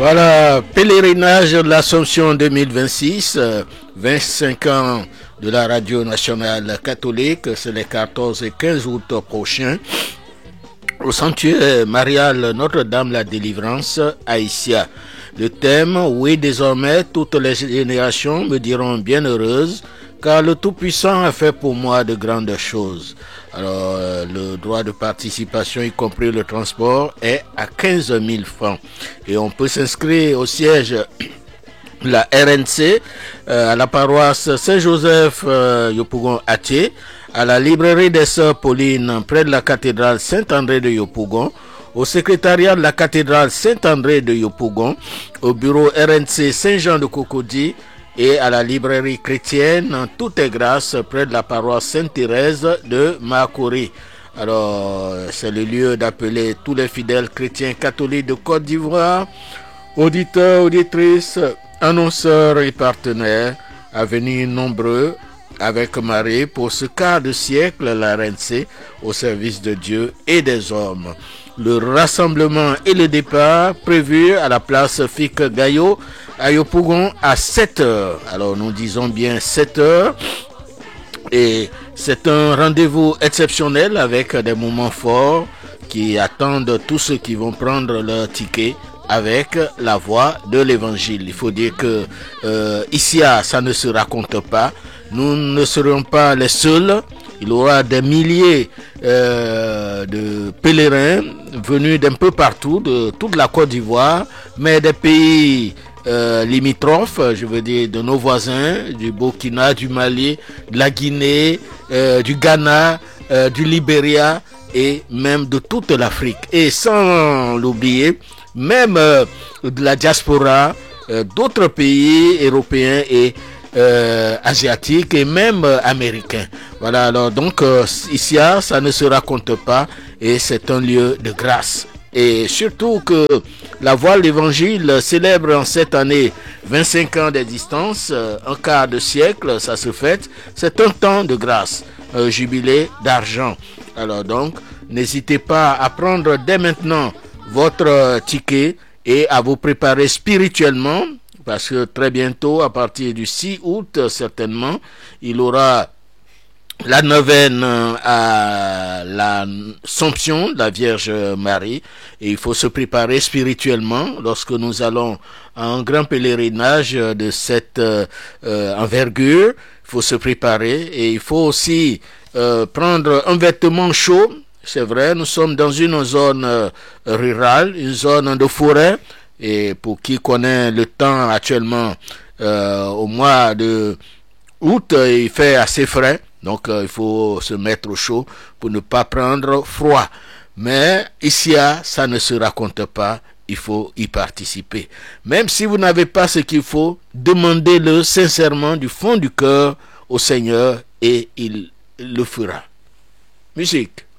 Voilà, pèlerinage de l'Assomption 2026, 25 ans de la Radio Nationale Catholique, c'est les 14 et 15 août prochains, au sanctuaire marial Notre-Dame la Délivrance à Issia. Le thème, oui, désormais, toutes les générations me diront bienheureuse, car le Tout-Puissant a fait pour moi de grandes choses. Alors, le droit de participation, y compris le transport, est à 15 000 francs. Et on peut s'inscrire au siège de la RNC, à la paroisse Saint-Joseph Yopougon Attier, à la librairie des Sœurs Paulines, près de la cathédrale Saint-André de Yopougon, au secrétariat de la cathédrale Saint-André de Yopougon, au bureau RNC Saint-Jean de Cocody, et à la librairie chrétienne Tout est grâce près de la paroisse Sainte-Thérèse de Makori. Alors, c'est le lieu d'appeler tous les fidèles chrétiens catholiques de Côte d'Ivoire, auditeurs, auditrices, annonceurs et partenaires, à venir nombreux avec Marie pour ce quart de siècle, la RNC, au service de Dieu et des hommes. Le rassemblement et le départ prévu à la place Fique Gaillot à Yopougon à 7h. Alors nous disons bien 7h. Et c'est un rendez-vous exceptionnel avec des moments forts qui attendent tous ceux qui vont prendre leur ticket avec la voix de l'évangile. Il faut dire que ici, ça ne se raconte pas. Nous ne serons pas les seuls. Il y aura des milliers de pèlerins venus d'un peu partout, de toute la Côte d'Ivoire, mais des pays limitrophes, je veux dire de nos voisins, du Burkina, du Mali, de la Guinée, du Ghana, du Libéria et même de toute l'Afrique. Et sans l'oublier, même de la diaspora d'autres pays européens et asiatiques et même américains. Voilà, alors donc ici, ça ne se raconte pas et c'est un lieu de grâce. Et surtout que la voix de l'évangile célèbre en cette année 25 ans d'existence, un quart de siècle, ça se fête. C'est un temps de grâce, un jubilé d'argent. Alors donc, n'hésitez pas à prendre dès maintenant votre ticket et à vous préparer spirituellement, parce que très bientôt, à partir du 6 août, certainement, il y aura la neuvaine à l'Assomption de la Vierge Marie. Et il faut se préparer spirituellement lorsque nous allons à un grand pèlerinage de cette envergure. Il faut se préparer et il faut aussi prendre un vêtement chaud. C'est vrai, nous sommes dans une zone rurale, une zone de forêt. Et pour qui connaît le temps actuellement, au mois de août, il fait assez frais. Donc, il faut se mettre au chaud pour ne pas prendre froid. Mais ici, ça ne se raconte pas. Il faut y participer. Même si vous n'avez pas ce qu'il faut, demandez-le sincèrement du fond du cœur au Seigneur et il le fera. Musique.